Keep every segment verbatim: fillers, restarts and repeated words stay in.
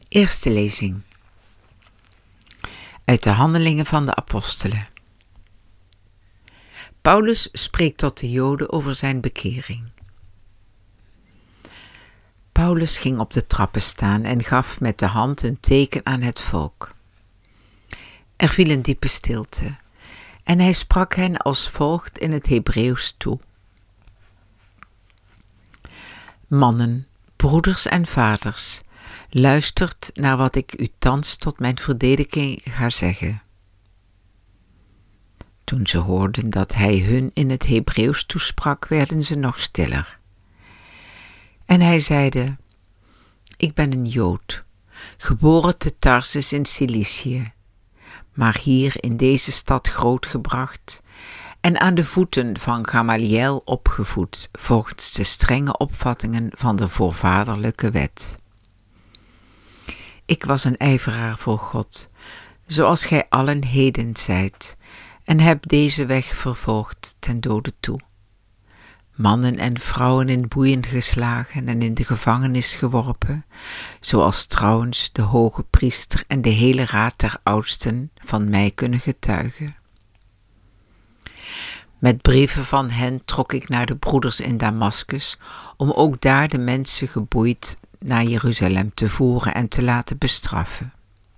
Eerste lezing uit de Handelingen van de Apostelen. Paulus spreekt tot de Joden over zijn bekering. Paulus ging op de trappen staan en gaf met de hand een teken aan het volk. Er viel een diepe stilte en hij sprak hen als volgt in het Hebreeuws toe. Mannen, broeders en vaders, luistert naar wat ik u thans tot mijn verdediging ga zeggen. Toen ze hoorden dat hij hun in het Hebreeuws toesprak, werden ze nog stiller. En hij zeide, ik ben een Jood, geboren te Tarsus in Cilicië, maar hier in deze stad grootgebracht en aan de voeten van Gamaliel opgevoed volgens de strenge opvattingen van de voorvaderlijke wet. Ik was een ijveraar voor God, zoals gij allen heden zijt, en heb deze weg vervolgd ten dode toe. Mannen en vrouwen in boeien geslagen en in de gevangenis geworpen, zoals trouwens de hoge priester en de hele raad der oudsten van mij kunnen getuigen. Met brieven van hen trok ik naar de broeders in Damaskus, om ook daar de mensen geboeid naar Jeruzalem te voeren en te laten bestraffen.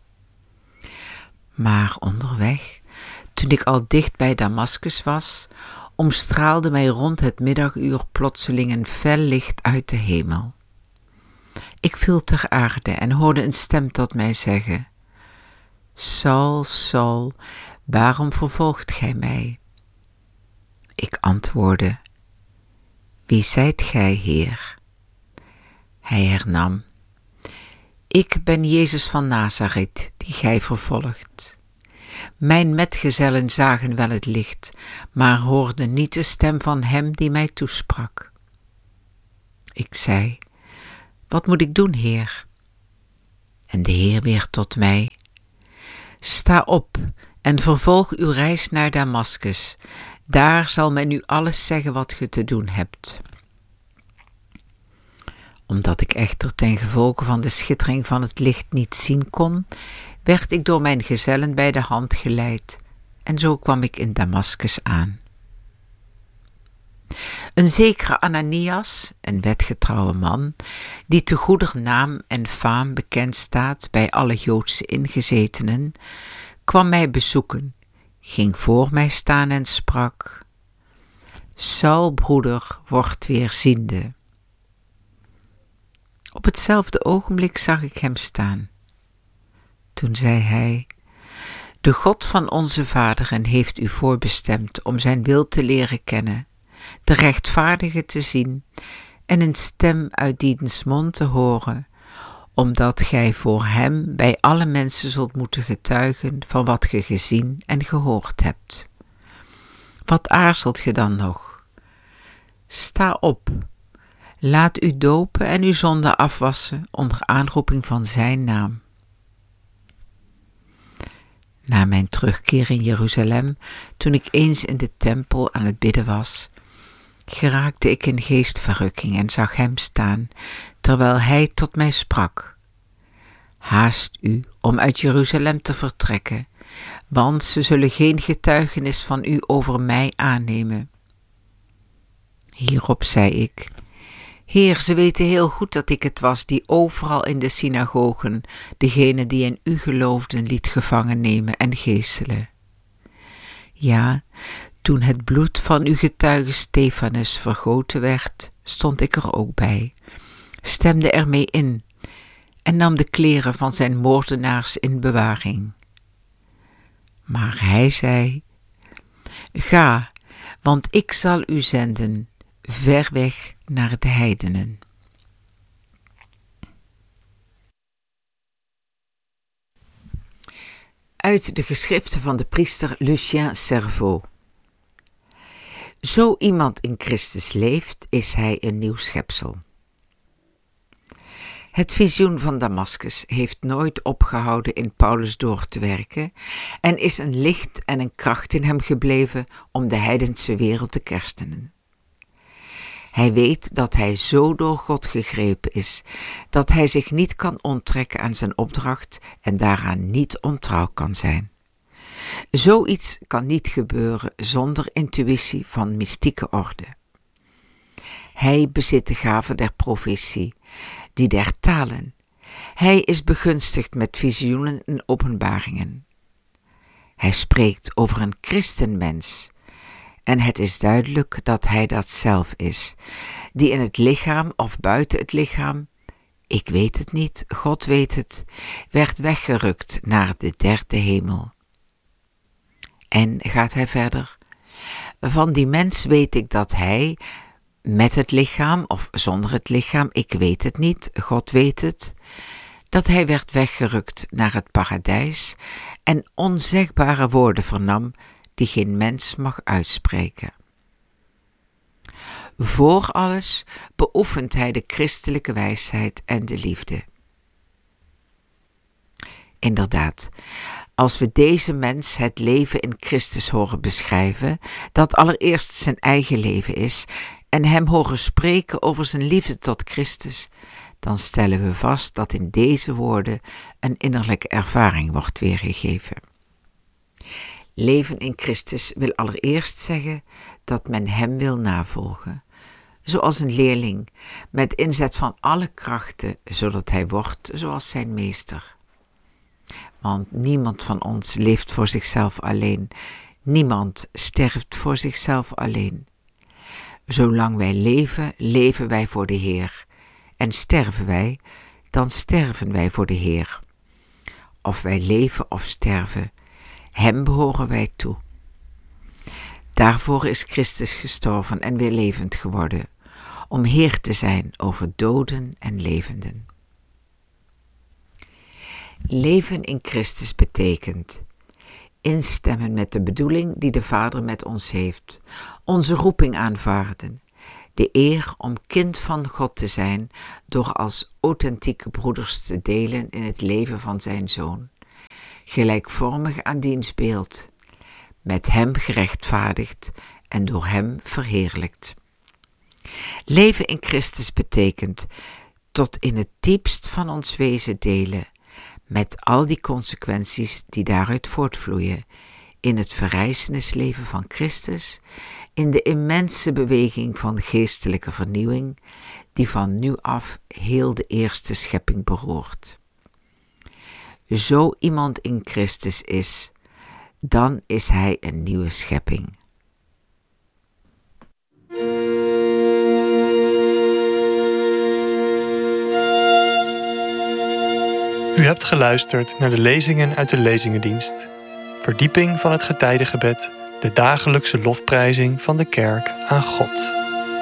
Maar onderweg, toen ik al dicht bij Damaskus was, omstraalde mij rond het middaguur plotseling een fel licht uit de hemel. Ik viel ter aarde en hoorde een stem tot mij zeggen, Saul, Saul, waarom vervolgt gij mij? Ik antwoordde, wie zijt gij, Heer? Hij hernam, ik ben Jezus van Nazareth, die gij vervolgt. Mijn metgezellen zagen wel het licht, maar hoorden niet de stem van hem die mij toesprak. Ik zei, wat moet ik doen, Heer? En de Heer weer tot mij, sta op en vervolg uw reis naar Damaskus. Daar zal men u alles zeggen wat ge te doen hebt. Omdat ik echter ten gevolge van de schittering van het licht niet zien kon, werd ik door mijn gezellen bij de hand geleid, en zo kwam ik in Damaskus aan. Een zekere Ananias, een wetgetrouwe man, die te goeder naam en faam bekend staat bij alle Joodse ingezetenen, kwam mij bezoeken, ging voor mij staan en sprak, Saul, broeder, wordt weer ziende. Op hetzelfde ogenblik zag ik hem staan. Toen zei hij, de God van onze vaderen heeft u voorbestemd om zijn wil te leren kennen, de rechtvaardige te zien en een stem uit diens mond te horen, omdat gij voor hem bij alle mensen zult moeten getuigen van wat ge gezien en gehoord hebt. Wat aarzelt ge dan nog? Sta op, laat u dopen en uw zonde afwassen onder aanroeping van zijn naam. Na mijn terugkeer in Jeruzalem, toen ik eens in de tempel aan het bidden was, geraakte ik in geestverrukking en zag hem staan, terwijl hij tot mij sprak. Haast u om uit Jeruzalem te vertrekken, want ze zullen geen getuigenis van u over mij aannemen. Hierop zei ik, Heer, ze weten heel goed dat ik het was die overal in de synagogen degene die in u geloofden liet gevangen nemen en geeselen. Ja, toen het bloed van uw getuige Stefanus vergoten werd, stond ik er ook bij, stemde ermee in en nam de kleren van zijn moordenaars in bewaring. Maar hij zei, ga, want ik zal u zenden, ver weg naar de heidenen. Uit de geschriften van de priester Lucien Cerveau. Zo iemand in Christus leeft, is hij een nieuw schepsel. Het visioen van Damaskus heeft nooit opgehouden in Paulus door te werken en is een licht en een kracht in hem gebleven om de heidense wereld te kerstenen. Hij weet dat hij zo door God gegrepen is, dat hij zich niet kan onttrekken aan zijn opdracht en daaraan niet ontrouw kan zijn. Zoiets kan niet gebeuren zonder intuïtie van mystieke orde. Hij bezit de gave der profetie, die der talen. Hij is begunstigd met visioenen en openbaringen. Hij spreekt over een christenmens, en het is duidelijk dat hij dat zelf is, die in het lichaam of buiten het lichaam, ik weet het niet, God weet het, werd weggerukt naar de derde hemel. En gaat hij verder? Van die mens weet ik dat hij, met het lichaam of zonder het lichaam, ik weet het niet, God weet het, dat hij werd weggerukt naar het paradijs en onzegbare woorden vernam die geen mens mag uitspreken. Voor alles beoefent hij de christelijke wijsheid en de liefde. Inderdaad, als we deze mens het leven in Christus horen beschrijven, dat allereerst zijn eigen leven is, en hem horen spreken over zijn liefde tot Christus, dan stellen we vast dat in deze woorden een innerlijke ervaring wordt weergegeven. Leven in Christus wil allereerst zeggen dat men hem wil navolgen, zoals een leerling, met inzet van alle krachten, zodat hij wordt zoals zijn meester. Want niemand van ons leeft voor zichzelf alleen, niemand sterft voor zichzelf alleen. Zolang wij leven, leven wij voor de Heer, en sterven wij, dan sterven wij voor de Heer. Of wij leven of sterven, hem behoren wij toe. Daarvoor is Christus gestorven en weer levend geworden, om Heer te zijn over doden en levenden. Leven in Christus betekent instemmen met de bedoeling die de Vader met ons heeft, onze roeping aanvaarden, de eer om kind van God te zijn door als authentieke broeders te delen in het leven van zijn Zoon, gelijkvormig aan diens beeld, met hem gerechtvaardigd en door hem verheerlijkt. Leven in Christus betekent tot in het diepst van ons wezen delen, met al die consequenties die daaruit voortvloeien, in het verrijzenisleven van Christus, in de immense beweging van geestelijke vernieuwing, die van nu af heel de eerste schepping beroert. Zo iemand in Christus is, dan is hij een nieuwe schepping. U hebt geluisterd naar de lezingen uit de Lezingendienst. Verdieping van het getijdengebed, de dagelijkse lofprijzing van de kerk aan God.